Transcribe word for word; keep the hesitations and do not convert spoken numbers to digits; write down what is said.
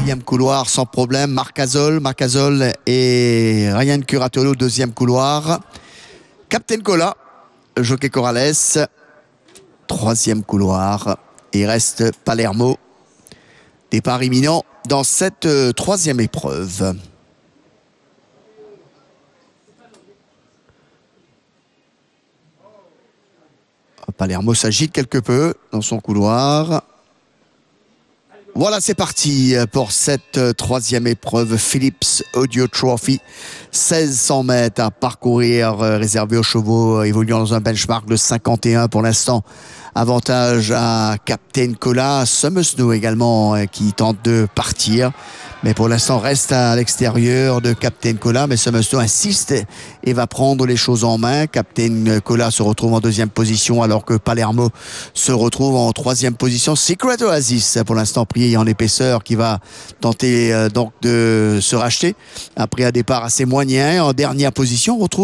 quatrième couloir sans problème. Marcazol, Marcazol et Ryan Curatolo, deuxième couloir. Captain Cola, Jockey Corrales, troisième couloir. Il reste Palermo. Départ imminent dans cette euh, troisième épreuve. Palermo s'agite quelque peu dans son couloir. Voilà, c'est parti pour cette troisième épreuve Philips Audio Trophy. seize cents mètres à parcourir, euh, réservé aux chevaux euh, évoluant dans un benchmark de cinquante et un pour l'instant. Avantage à Captain Cola, Summer Snow également euh, qui tente de partir. Mais pour l'instant reste à l'extérieur de Captain Cola. Mais Summer Snow insiste et va prendre les choses en main. Captain Cola se retrouve en deuxième position alors que Palermo se retrouve en troisième position. Secret Oasis pour l'instant pris en épaisseur qui va tenter euh, donc de se racheter après un départ assez moyen. En dernière position on retrouve